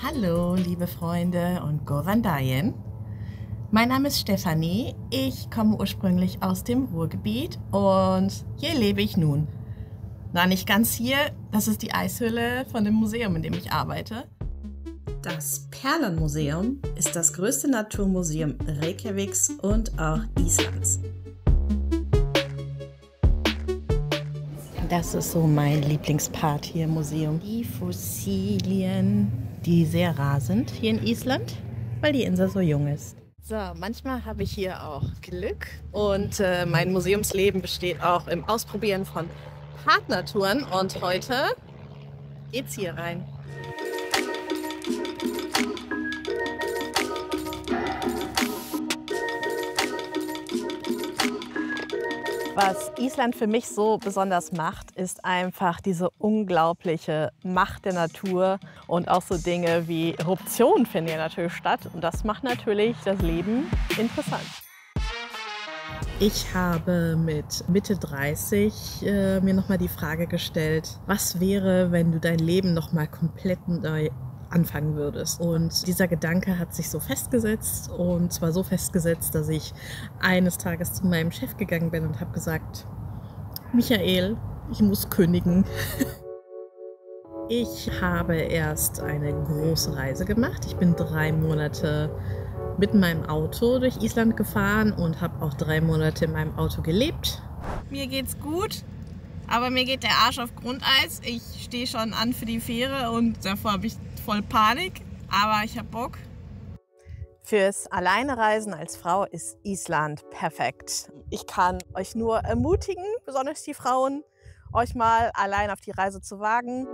Hallo, liebe Freunde und Govan Dayen. Mein Name ist Stefanie. Ich komme ursprünglich aus dem Ruhrgebiet und hier lebe ich nun. Na, nicht ganz hier. Das ist die Eishöhle von dem Museum, in dem ich arbeite. Das Perlenmuseum ist das größte Naturmuseum Reykjaviks und auch Islands. Das ist so mein Lieblingspart hier im Museum. Die Fossilien, die sehr rar sind hier in Island, weil die Insel so jung ist. So, manchmal habe ich hier auch Glück und mein Museumsleben besteht auch im Ausprobieren von Partnertouren und heute geht's hier rein. Was Island für mich so besonders macht, ist einfach diese unglaubliche Macht der Natur und auch so Dinge wie Eruptionen finden hier natürlich statt und das macht natürlich das Leben interessant. Ich habe mit Mitte 30 mir nochmal die Frage gestellt, was wäre, wenn du dein Leben nochmal komplett neu anfangen würdest. Und dieser Gedanke hat sich so festgesetzt und zwar so festgesetzt, dass ich eines Tages zu meinem Chef gegangen bin und habe gesagt, Michael, ich muss kündigen. Ich habe erst eine große Reise gemacht. Ich bin 3 Monate mit meinem Auto durch Island gefahren und habe auch 3 Monate in meinem Auto gelebt. Mir geht's gut, aber mir geht der Arsch auf Grundeis. Ich stehe schon an für die Fähre und davor habe ich voll Panik, aber ich habe Bock. Fürs Alleinereisen als Frau ist Island perfekt. Ich kann euch nur ermutigen, besonders die Frauen, euch mal allein auf die Reise zu wagen.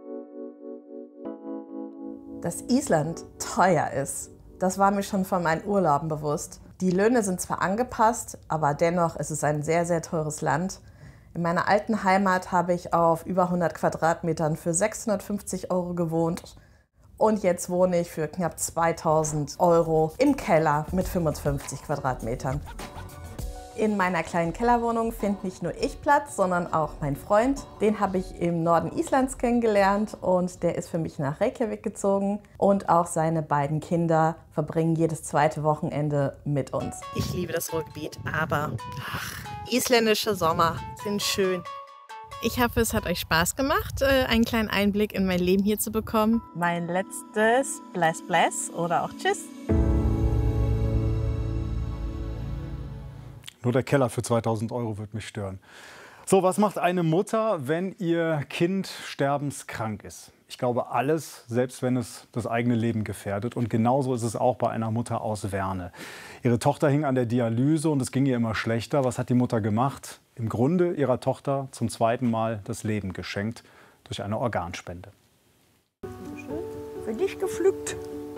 Dass Island teuer ist, das war mir schon von meinen Urlauben bewusst. Die Löhne sind zwar angepasst, aber dennoch ist es ein sehr, sehr teures Land. In meiner alten Heimat habe ich auf über 100 Quadratmetern für 650 € gewohnt. Und jetzt wohne ich für knapp 2000 € im Keller mit 55 Quadratmetern. In meiner kleinen Kellerwohnung finde nicht nur ich Platz, sondern auch mein Freund. Den habe ich im Norden Islands kennengelernt und der ist für mich nach Reykjavik gezogen. Und auch seine beiden Kinder verbringen jedes zweite Wochenende mit uns. Ich liebe das Ruhrgebiet, aber isländische Sommer sind schön. Ich hoffe, es hat euch Spaß gemacht, einen kleinen Einblick in mein Leben hier zu bekommen. Mein letztes Bless Bless oder auch Tschüss. Nur der Keller für 2000 € wird mich stören. So, was macht eine Mutter, wenn ihr Kind sterbenskrank ist? Ich glaube alles, selbst wenn es das eigene Leben gefährdet. Und genauso ist es auch bei einer Mutter aus Werne. Ihre Tochter hing an der Dialyse und es ging ihr immer schlechter. Was hat die Mutter gemacht? Im Grunde ihrer Tochter zum zweiten Mal das Leben geschenkt durch eine Organspende. Für dich gepflückt.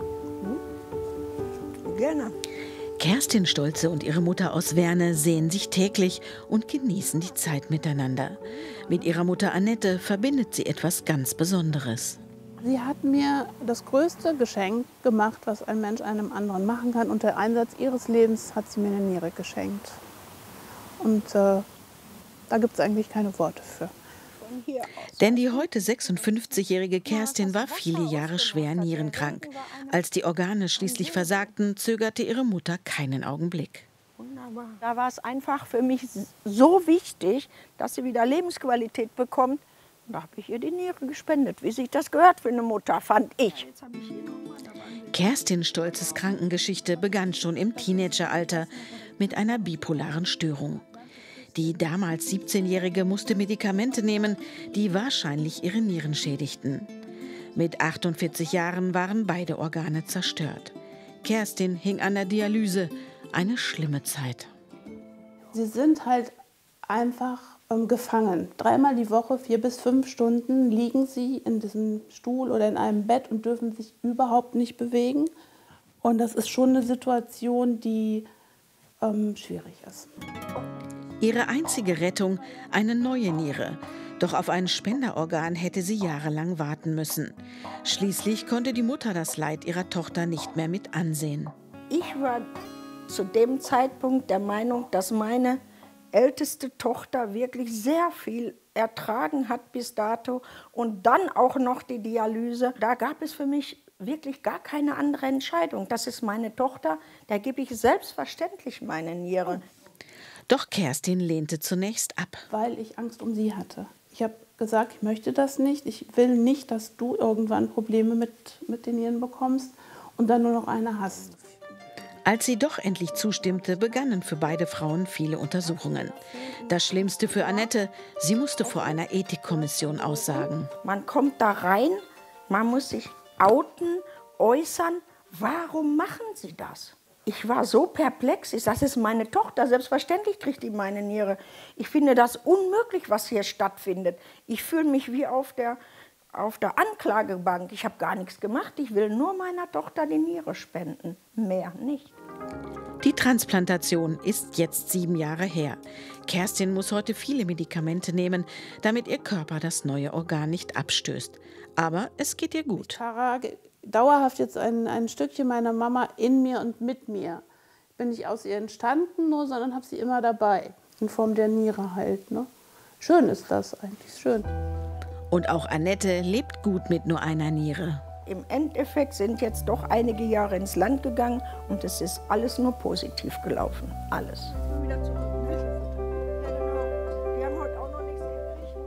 Gerne. Kerstin Stolze und ihre Mutter aus Werne sehen sich täglich und genießen die Zeit miteinander. Mit ihrer Mutter Annette verbindet sie etwas ganz Besonderes. Sie hat mir das größte Geschenk gemacht, was ein Mensch einem anderen machen kann. Und der Einsatz ihres Lebens hat sie mir eine Niere geschenkt. Und da gibt es eigentlich keine Worte für. Denn die heute 56-jährige Kerstin war viele Jahre schwer nierenkrank. Als die Organe schließlich versagten, zögerte ihre Mutter keinen Augenblick. Wunderbar. Da war es einfach für mich so wichtig, dass sie wieder Lebensqualität bekommt. Und da habe ich ihr die Niere gespendet, wie sich das gehört für eine Mutter, fand ich. Kerstin Stolzes Krankengeschichte begann schon im Teenageralter mit einer bipolaren Störung. Die damals 17-Jährige musste Medikamente nehmen, die wahrscheinlich ihre Nieren schädigten. Mit 48 Jahren waren beide Organe zerstört. Kerstin hing an der Dialyse. Eine schlimme Zeit. Sie sind halt einfach gefangen. 3-mal die Woche, 4 bis 5 Stunden liegen sie in diesem Stuhl oder in einem Bett und dürfen sich überhaupt nicht bewegen. Und das ist schon eine Situation, die schwierig ist. Ihre einzige Rettung, eine neue Niere. Doch auf ein Spenderorgan hätte sie jahrelang warten müssen. Schließlich konnte die Mutter das Leid ihrer Tochter nicht mehr mit ansehen. Ich war zu dem Zeitpunkt der Meinung, dass meine älteste Tochter wirklich sehr viel ertragen hat bis dato und dann auch noch die Dialyse. Da gab es für mich wirklich gar keine andere Entscheidung. Das ist meine Tochter, der gebe ich selbstverständlich meine Niere. Doch Kerstin lehnte zunächst ab. Weil ich Angst um sie hatte. Ich habe gesagt, ich möchte das nicht. Ich will nicht, dass du irgendwann Probleme mit den Nieren bekommst und dann nur noch eine hast. Als sie doch endlich zustimmte, begannen für beide Frauen viele Untersuchungen. Das Schlimmste für Annette, sie musste vor einer Ethikkommission aussagen. Man kommt da rein, man muss sich outen, äußern. Warum machen Sie das? Ich war so perplex. Das ist meine Tochter. Selbstverständlich kriegt die meine Niere. Ich finde das unmöglich, was hier stattfindet. Ich fühle mich wie auf der Anklagebank. Ich habe gar nichts gemacht. Ich will nur meiner Tochter die Niere spenden. Mehr nicht. Die Transplantation ist jetzt 7 Jahre her. Kerstin muss heute viele Medikamente nehmen, damit ihr Körper das neue Organ nicht abstößt. Aber es geht ihr gut. Ich trage dauerhaft jetzt ein Stückchen meiner Mama in mir und mit mir. Ich bin nicht aus ihr entstanden, nur, sondern habe sie immer dabei. In Form der Niere halt. Ne? Schön ist das eigentlich, schön. Und auch Annette lebt gut mit nur einer Niere. Im Endeffekt sind jetzt doch einige Jahre ins Land gegangen und es ist alles nur positiv gelaufen. Alles. Wieder zurück. Die haben heute auch noch nichts gekriegt.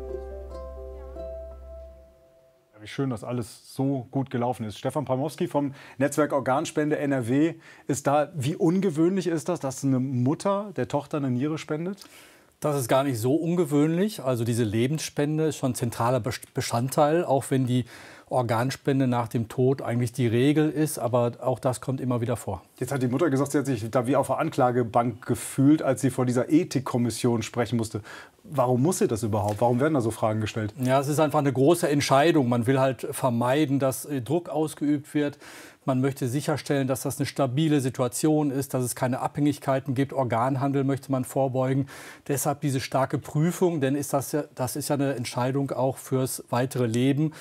Wie schön, dass alles so gut gelaufen ist. Stefan Palmowski vom Netzwerk Organspende NRW ist da. Wie ungewöhnlich ist das, dass eine Mutter der Tochter eine Niere spendet? Das ist gar nicht so ungewöhnlich. Also diese Lebensspende ist schon ein zentraler Bestandteil, auch wenn die Organspende nach dem Tod eigentlich die Regel ist. Aber auch das kommt immer wieder vor. Jetzt hat die Mutter gesagt, sie hat sich da wie auf der Anklagebank gefühlt, als sie vor dieser Ethikkommission sprechen musste. Warum muss sie das überhaupt? Warum werden da so Fragen gestellt? Ja, es ist einfach eine große Entscheidung. Man will halt vermeiden, dass Druck ausgeübt wird. Man möchte sicherstellen, dass das eine stabile Situation ist, dass es keine Abhängigkeiten gibt. Organhandel möchte man vorbeugen. Deshalb diese starke Prüfung, denn das ist ja eine Entscheidung auch fürs weitere Leben.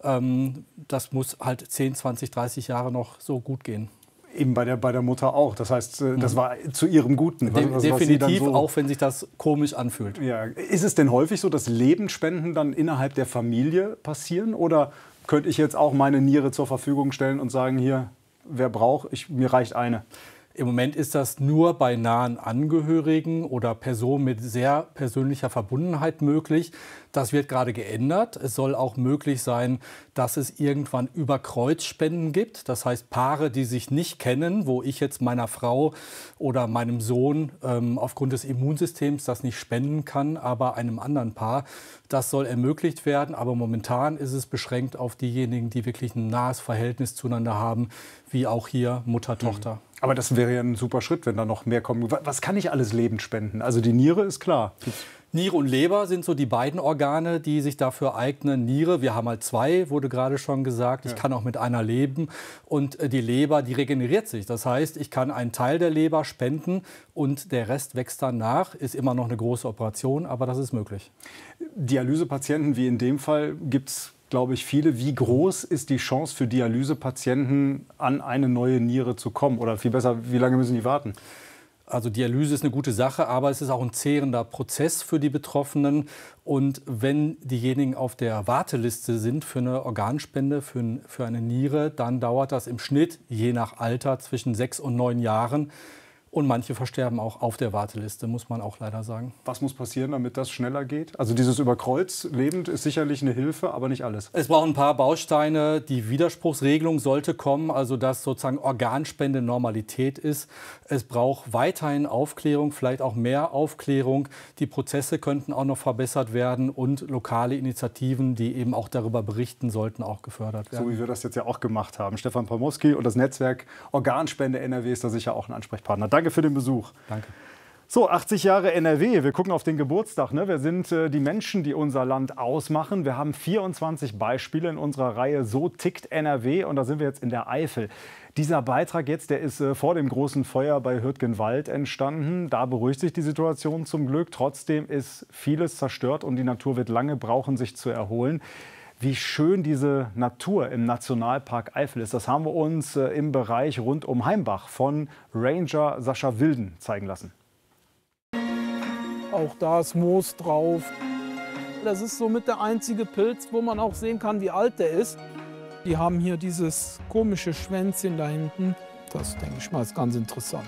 Das muss halt 10, 20, 30 Jahre noch so gut gehen. Eben bei der Mutter auch. Das heißt, das war zu ihrem Guten. Definitiv, so, auch wenn sich das komisch anfühlt. Ja. Ist es denn häufig so, dass Lebensspenden dann innerhalb der Familie passieren? Oder könnte ich jetzt auch meine Niere zur Verfügung stellen und sagen, hier, wer braucht, mir reicht eine? Im Moment ist das nur bei nahen Angehörigen oder Personen mit sehr persönlicher Verbundenheit möglich. Das wird gerade geändert. Es soll auch möglich sein, dass es irgendwann Überkreuzspenden gibt. Das heißt Paare, die sich nicht kennen, wo ich jetzt meiner Frau oder meinem Sohn aufgrund des Immunsystems das nicht spenden kann, aber einem anderen Paar. Das soll ermöglicht werden. Aber momentan ist es beschränkt auf diejenigen, die wirklich ein nahes Verhältnis zueinander haben, wie auch hier Mutter-Tochter. Aber das wäre ja ein super Schritt, wenn da noch mehr kommen. Was kann ich alles lebend spenden? Also die Niere ist klar. Niere und Leber sind so die beiden Organe, die sich dafür eignen. Niere, wir haben halt 2, wurde gerade schon gesagt. Ich kann auch mit einer leben. Und die Leber, die regeneriert sich. Das heißt, ich kann einen Teil der Leber spenden und der Rest wächst dann nach. Ist immer noch eine große Operation, aber das ist möglich. Dialysepatienten wie in dem Fall gibt es, glaube ich, viele. Wie groß ist die Chance für Dialysepatienten, an eine neue Niere zu kommen? Oder viel besser, wie lange müssen die warten? Also Dialyse ist eine gute Sache, aber es ist auch ein zehrender Prozess für die Betroffenen. Und wenn diejenigen auf der Warteliste sind für eine Organspende, für eine Niere, dann dauert das im Schnitt, je nach Alter, zwischen 6 und 9 Jahren. Und manche versterben auch auf der Warteliste, muss man auch leider sagen. Was muss passieren, damit das schneller geht? Also dieses Überkreuz lebend ist sicherlich eine Hilfe, aber nicht alles. Es braucht ein paar Bausteine. Die Widerspruchsregelung sollte kommen, also dass sozusagen Organspende Normalität ist. Es braucht weiterhin Aufklärung, vielleicht auch mehr Aufklärung. Die Prozesse könnten auch noch verbessert werden und lokale Initiativen, die eben auch darüber berichten, sollten auch gefördert werden. So wie wir das jetzt ja auch gemacht haben. Stefan Palmowski und das Netzwerk Organspende NRW ist da sicher auch ein Ansprechpartner. Danke für den Besuch. Danke. So, 80 Jahre NRW. Wir gucken auf den Geburtstag. Ne? Wer sind die Menschen, die unser Land ausmachen? Wir haben 24 Beispiele in unserer Reihe So tickt NRW. Und da sind wir jetzt in der Eifel. Dieser Beitrag jetzt, der ist vor dem großen Feuer bei Hürtgenwald entstanden. Da beruhigt sich die Situation zum Glück. Trotzdem ist vieles zerstört und die Natur wird lange brauchen, sich zu erholen. Wie schön diese Natur im Nationalpark Eifel ist, das haben wir uns im Bereich rund um Heimbach von Ranger Sascha Wilden zeigen lassen. Auch da ist Moos drauf. Das ist somit der einzige Pilz, wo man auch sehen kann, wie alt der ist. Die haben hier dieses komische Schwänzchen da hinten. Das, denke ich mal, ist ganz interessant.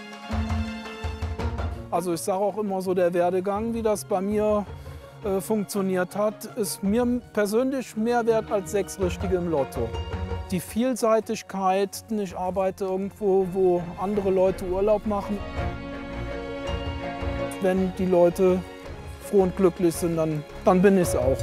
Also ich sage auch immer so, der Werdegang, wie das bei mir funktioniert hat, ist mir persönlich mehr wert als 6 Richtige im Lotto. Die Vielseitigkeit, ich arbeite irgendwo, wo andere Leute Urlaub machen. Wenn die Leute froh und glücklich sind, dann bin ich es auch.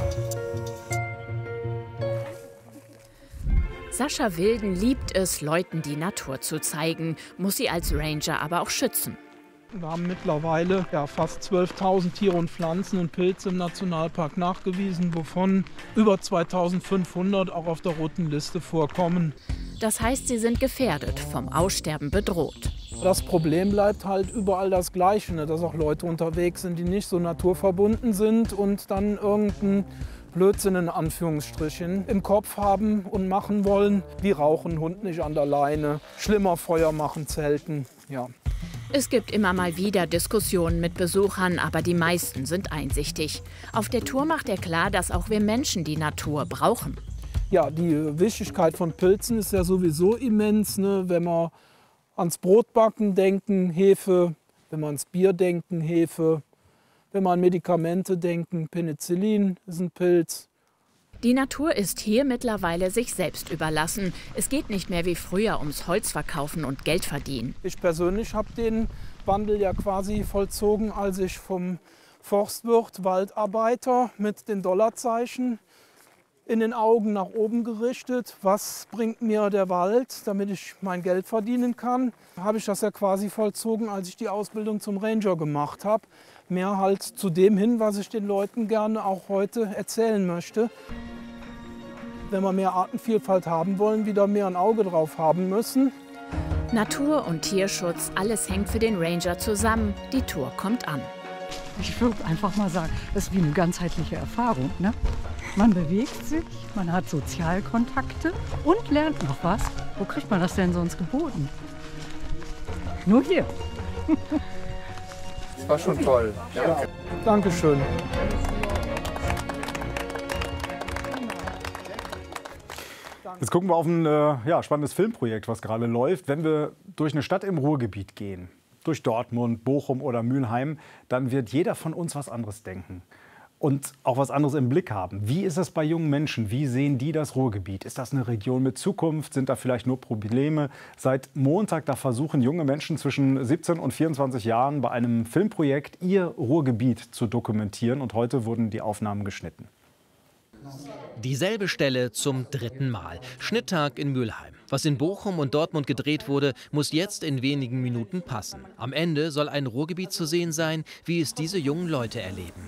Sascha Wilden liebt es, Leuten die Natur zu zeigen, muss sie als Ranger aber auch schützen. Wir haben mittlerweile fast 12.000 Tiere und Pflanzen und Pilze im Nationalpark nachgewiesen, wovon über 2.500 auch auf der roten Liste vorkommen. Das heißt, sie sind gefährdet, vom Aussterben bedroht. Das Problem bleibt halt überall das Gleiche, ne? Dass auch Leute unterwegs sind, die nicht so naturverbunden sind und dann irgendeinen Blödsinn in Anführungsstrichen im Kopf haben und machen wollen, wie rauchen, Hund nicht an der Leine, schlimmer Feuer machen, zelten, ja. Es gibt immer mal wieder Diskussionen mit Besuchern, aber die meisten sind einsichtig. Auf der Tour macht er klar, dass auch wir Menschen die Natur brauchen. Ja, die Wichtigkeit von Pilzen ist ja sowieso immens, ne? Wenn wir ans Brotbacken denken, Hefe, wenn wir ans Bier denken, Hefe, wenn wir an Medikamente denken, Penicillin ist ein Pilz. Die Natur ist hier mittlerweile sich selbst überlassen. Es geht nicht mehr wie früher ums Holzverkaufen und Geld verdienen. Ich persönlich habe den Wandel ja quasi vollzogen, als ich vom Forstwirt Waldarbeiter mit den Dollarzeichen in den Augen nach oben gerichtet. Was bringt mir der Wald, damit ich mein Geld verdienen kann? Habe ich das ja quasi vollzogen, als ich die Ausbildung zum Ranger gemacht habe. Mehr halt zu dem hin, was ich den Leuten gerne auch heute erzählen möchte. Wenn wir mehr Artenvielfalt haben wollen, wieder mehr ein Auge drauf haben müssen. Natur- und Tierschutz, alles hängt für den Ranger zusammen. Die Tour kommt an. Ich würde einfach mal sagen, es ist wie eine ganzheitliche Erfahrung, ne? Man bewegt sich, man hat Sozialkontakte und lernt noch was. Wo kriegt man das denn sonst geboten? Nur hier. Das war schon toll. Ja. Dankeschön. Jetzt gucken wir auf ein spannendes Filmprojekt, was gerade läuft. Wenn wir durch eine Stadt im Ruhrgebiet gehen, durch Dortmund, Bochum oder Mülheim, dann wird jeder von uns was anderes denken und auch was anderes im Blick haben. Wie ist es bei jungen Menschen? Wie sehen die das Ruhrgebiet? Ist das eine Region mit Zukunft? Sind da vielleicht nur Probleme? Seit Montag, da versuchen junge Menschen zwischen 17 und 24 Jahren bei einem Filmprojekt ihr Ruhrgebiet zu dokumentieren. Und heute wurden die Aufnahmen geschnitten. Dieselbe Stelle zum 3. Mal. Schnitttag in Mülheim. Was in Bochum und Dortmund gedreht wurde, muss jetzt in wenigen Minuten passen. Am Ende soll ein Ruhrgebiet zu sehen sein, wie es diese jungen Leute erleben.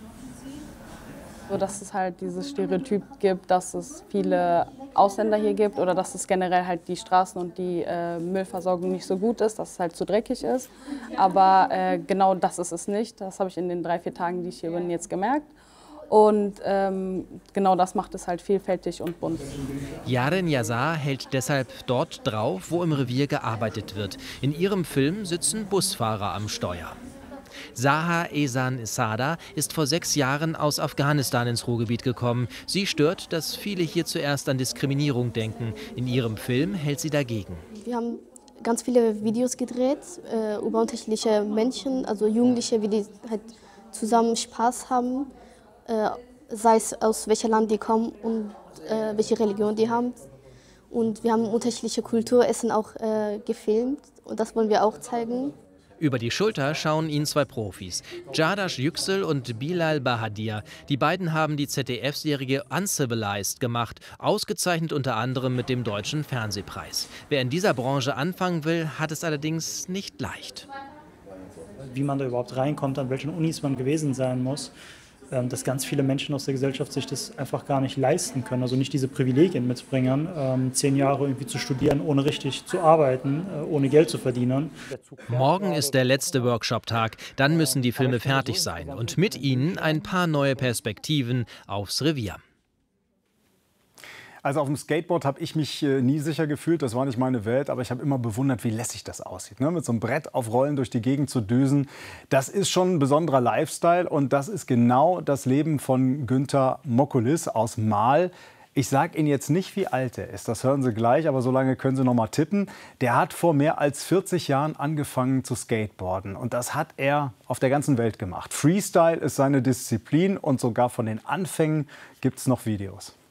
So, dass es halt dieses Stereotyp gibt, dass es viele Ausländer hier gibt oder dass es generell halt die Straßen und die Müllversorgung nicht so gut ist, dass es halt zu dreckig ist. Aber genau das ist es nicht. Das habe ich in den 3-4 Tagen, die ich hier bin, jetzt gemerkt. Und genau das macht es halt vielfältig und bunt. Yaren Yazar hält deshalb dort drauf, wo im Revier gearbeitet wird. In ihrem Film sitzen Busfahrer am Steuer. Saha Ehsan Sada ist vor 6 Jahren aus Afghanistan ins Ruhrgebiet gekommen. Sie stört, dass viele hier zuerst an Diskriminierung denken. In ihrem Film hält sie dagegen. Wir haben ganz viele Videos gedreht über unterschiedliche Menschen, also Jugendliche, wie die halt zusammen Spaß haben. Sei es aus welchem Land die kommen und welche Religion die haben. Und wir haben unterschiedliche Kulturessen auch gefilmt und das wollen wir auch zeigen. Über die Schulter schauen ihnen 2 Profis, Jardash Yüksel und Bilal Bahadir. Die beiden haben die ZDF-Serie Uncivilized gemacht, ausgezeichnet unter anderem mit dem Deutschen Fernsehpreis. Wer in dieser Branche anfangen will, hat es allerdings nicht leicht. Wie man da überhaupt reinkommt, an welchen Unis man gewesen sein muss, dass ganz viele Menschen aus der Gesellschaft sich das einfach gar nicht leisten können, also nicht diese Privilegien mitbringen, 10 Jahre irgendwie zu studieren, ohne richtig zu arbeiten, ohne Geld zu verdienen. Morgen ist der letzte Workshop-Tag, dann müssen die Filme fertig sein und mit ihnen ein paar neue Perspektiven aufs Revier. Also auf dem Skateboard habe ich mich nie sicher gefühlt, das war nicht meine Welt, aber ich habe immer bewundert, wie lässig das aussieht. Ne? Mit so einem Brett auf Rollen durch die Gegend zu düsen, das ist schon ein besonderer Lifestyle und das ist genau das Leben von Günther Mokulis aus Mahl. Ich sage Ihnen jetzt nicht, wie alt er ist, das hören Sie gleich, aber so lange können Sie noch mal tippen. Der hat vor mehr als 40 Jahren angefangen zu skateboarden und das hat er auf der ganzen Welt gemacht. Freestyle ist seine Disziplin und sogar von den Anfängen gibt es noch Videos.